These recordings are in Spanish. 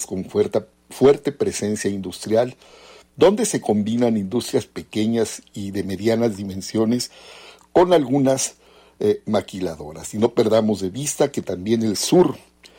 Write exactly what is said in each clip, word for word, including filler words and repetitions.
con fuerte, fuerte presencia industrial, donde se combinan industrias pequeñas y de medianas dimensiones con algunas eh, maquiladoras. Y no perdamos de vista que también el sur,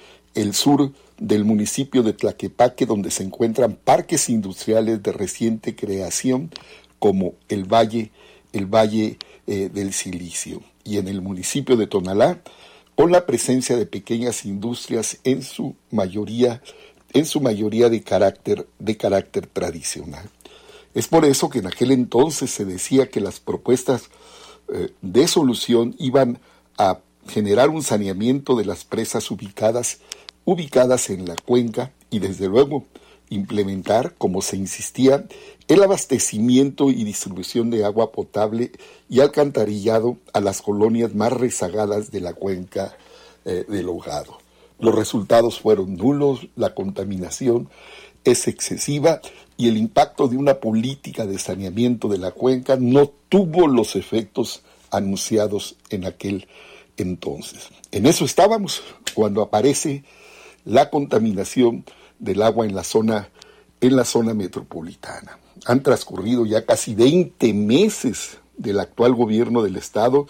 el sur del municipio de Tlaquepaque, donde se encuentran parques industriales de reciente creación, como el Valle, el Valle eh, del Silicio, y en el municipio de Tonalá, con la presencia de pequeñas industrias en su mayoría, en su mayoría de carácter, de carácter tradicional. Es por eso que en aquel entonces se decía que las propuestas eh, de solución iban a generar un saneamiento de las presas ubicadas, ubicadas en la cuenca y desde luego implementar, como se insistía, el abastecimiento y distribución de agua potable y alcantarillado a las colonias más rezagadas de la cuenca eh, del Ohado. Los resultados fueron nulos, la contaminación es excesiva y el impacto de una política de saneamiento de la cuenca no tuvo los efectos anunciados en aquel entonces. En eso estábamos cuando aparece la contaminación del agua en la zona, en la zona metropolitana. Han transcurrido ya casi veinte meses del actual gobierno del estado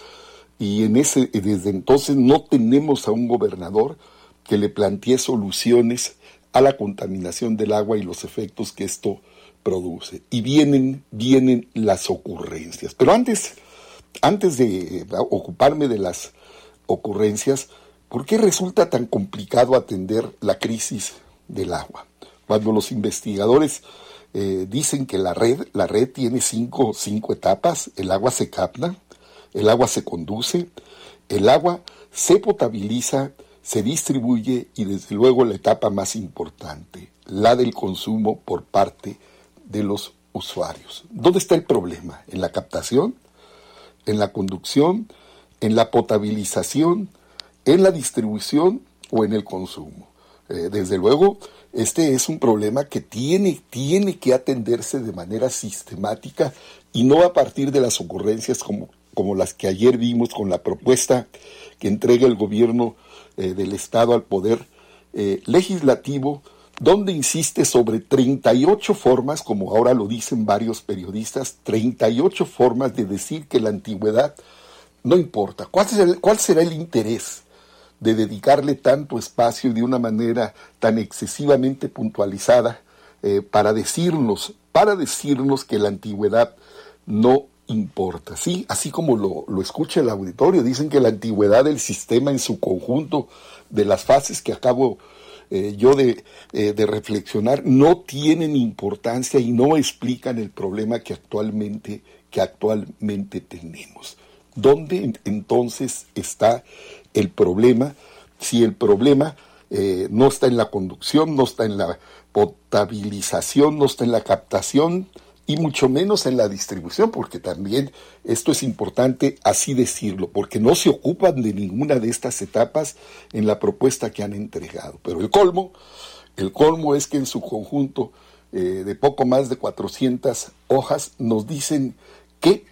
y en ese, desde entonces no tenemos a un gobernador que le plantee soluciones a la contaminación del agua y los efectos que esto produce. Y vienen, vienen las ocurrencias. Pero antes, antes de ocuparme de las ocurrencias, ¿por qué resulta tan complicado atender la crisis del agua? Cuando los investigadores eh, dicen que la red, la red tiene cinco, cinco etapas: el agua se capta, el agua se conduce, el agua se potabiliza, se distribuye y desde luego la etapa más importante, la del consumo por parte de los usuarios. ¿Dónde está el problema? ¿En la captación? ¿En la conducción? ¿En la potabilización? ¿En la distribución o en el consumo? Eh, desde luego, este es un problema que tiene, tiene que atenderse de manera sistemática y no a partir de las ocurrencias como, como las que ayer vimos con la propuesta que entrega el gobierno eh, del Estado al Poder eh, Legislativo, donde insiste sobre treinta y ocho formas, como ahora lo dicen varios periodistas, treinta y ocho formas de decir que la antigüedad no importa. ¿Cuál será el, cuál será el interés de dedicarle tanto espacio y de una manera tan excesivamente puntualizada eh, para decirnos, para decirnos que la antigüedad no importa? Sí, así como lo, lo escucha el auditorio, dicen que la antigüedad del sistema en su conjunto, de las fases que acabo eh, yo de, eh, de reflexionar, no tienen importancia y no explican el problema que actualmente, que actualmente tenemos. ¿Dónde entonces está el problema? Si el problema eh, no está en la conducción, no está en la potabilización, no está en la captación y mucho menos en la distribución, porque también esto es importante así decirlo, porque no se ocupan de ninguna de estas etapas en la propuesta que han entregado. Pero el colmo, el colmo es que en su conjunto eh, de poco más de cuatrocientas hojas nos dicen que,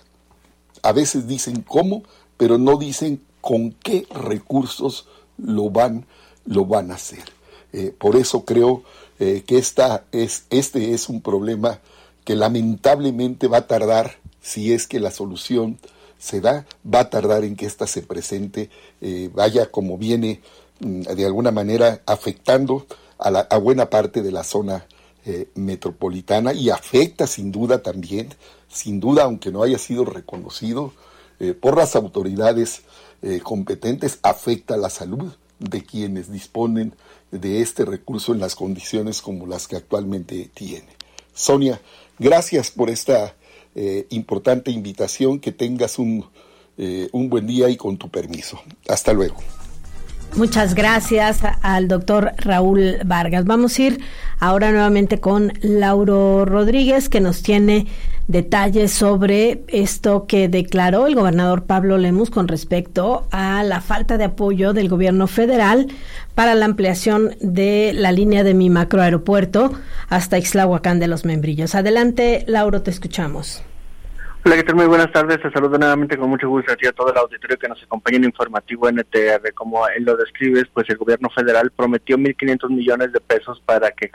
a veces dicen cómo, pero no dicen con qué recursos lo van, lo van a hacer. Eh, por eso creo eh, que esta es, este es un problema que lamentablemente va a tardar, si es que la solución se da, va a tardar en que ésta se presente, eh, vaya como viene de alguna manera afectando a, la, a buena parte de la zona eh, metropolitana y afecta sin duda también, sin duda aunque no haya sido reconocido eh, por las autoridades eh, competentes, afecta la salud de quienes disponen de este recurso en las condiciones como las que actualmente tiene. Sonia, gracias por esta eh, importante invitación, que tengas un, eh, un buen día y con tu permiso. Hasta luego. Muchas gracias al doctor Raúl Vargas. Vamos a ir ahora nuevamente con Lauro Rodríguez, que nos tiene detalles sobre esto que declaró el gobernador Pablo Lemus con respecto a la falta de apoyo del gobierno federal para la ampliación de la línea de mi macroaeropuerto hasta Ixtlahuacán de los Membrillos. Adelante, Lauro, te escuchamos. Hola, ¿qué tal? Muy buenas tardes. Te saludo nuevamente con mucho gusto a ti y a todo el auditorio que nos acompaña en Informativo N T R. Como él lo describes, pues el gobierno federal prometió mil quinientos millones de pesos para que